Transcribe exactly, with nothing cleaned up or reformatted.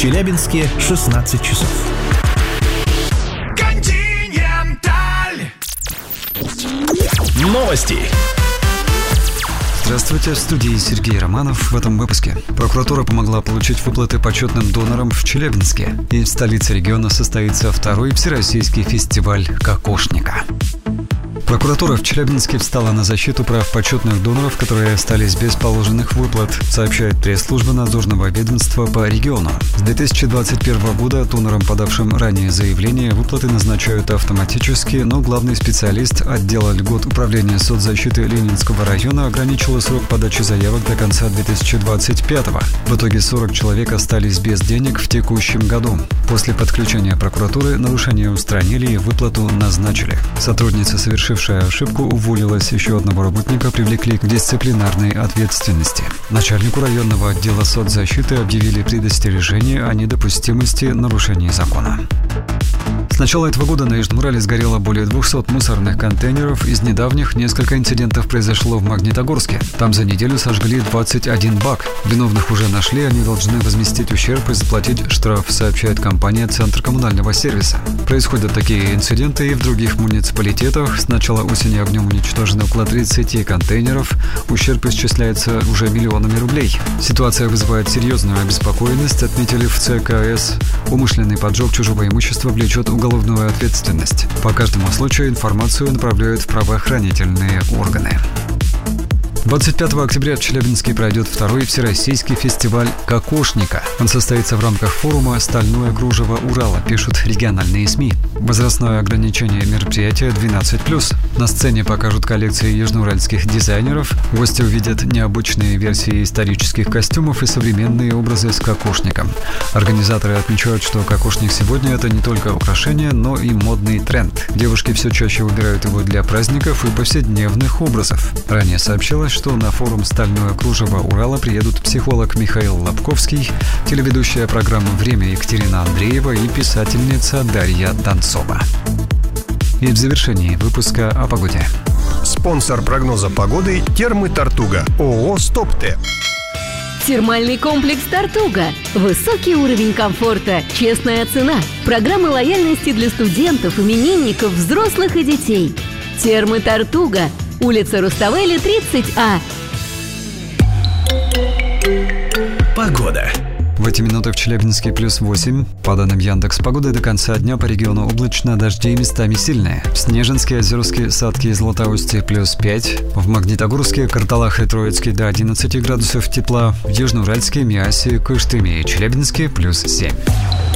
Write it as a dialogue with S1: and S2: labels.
S1: Челябинске шестнадцать часов. Новости.
S2: Здравствуйте, в студии Сергей Романов. В этом выпуске. Прокуратура помогла получить выплаты почетным донорам в Челябинске. И в столице региона состоится второй всероссийский фестиваль «Кокошника». Прокуратура в Челябинске встала на защиту прав почетных доноров, которые остались без положенных выплат, сообщает пресс-служба надзорного ведомства по региону. С две тысячи двадцать первого года донорам, подавшим ранее заявление, выплаты назначают автоматически, но главный специалист отдела льгот управления соцзащиты Ленинского района ограничила срок подачи заявок до конца две тысячи двадцать пятого. В итоге сорок человек остались без денег в текущем году. После подключения прокуратуры нарушение устранили и выплату назначили. Сотрудница, совершившая ошибку, уволилась, еще одного работника привлекли к дисциплинарной ответственности. Начальнику районного отдела соцзащиты объявили предостережение о недопустимости нарушений закона. С начала этого года на Южном Урале сгорело более двухсот мусорных контейнеров. Из недавних несколько инцидентов произошло в Магнитогорске. Там за неделю сожгли двадцать один бак. Виновных уже нашли, они должны возместить ущерб и заплатить штраф, сообщает компания «Центр коммунального сервиса». Происходят такие инциденты и в других муниципалитетах. С начала осени огнем уничтожено около тридцати контейнеров. Ущерб исчисляется уже миллионами рублей. Ситуация вызывает серьезную обеспокоенность, отметили в цэ ка эс. Умышленный поджог чужого имущества влечет уголовную ответственность. По каждому случаю информацию направляют в правоохранительные органы. двадцать пятого октября в Челябинске пройдет второй всероссийский фестиваль «Кокошника». Он состоится в рамках форума «Стальное кружево Урала», пишут региональные СМИ. Возрастное ограничение мероприятия двенадцать плюс. На сцене покажут коллекции южноуральских дизайнеров. Гости увидят необычные версии исторических костюмов и современные образы с кокошником. Организаторы отмечают, что кокошник сегодня – это не только украшение, но и модный тренд. Девушки все чаще выбирают его для праздников и повседневных образов. Ранее сообщалось, что на форум «Стальное кружево Урала» приедут психолог Михаил Лобковский, телеведущая программы «Время» Екатерина Андреева и писательница Дарья Донцова. И в завершении выпуска о погоде.
S1: Спонсор прогноза погоды – Термы Тартуга, ООО «Стоп-Т».
S3: Термальный комплекс «Тартуга». Высокий уровень комфорта, честная цена. Программы лояльности для студентов, именинников, взрослых и детей. Термы Тартуга. Улица Руставели, тридцать А.
S1: Погода.
S2: В эти минуты в Челябинске плюс восемь. По данным Яндекс.Погоды, до конца дня по региону облачно, дожди местами сильные. В Снежинске, Озерске, Садке и Златоусте плюс пять. В Магнитогорске, Карталах и Троицке до одиннадцати градусов тепла. В Южноуральске, Миасе, Кыштыме и Челябинске плюс семь.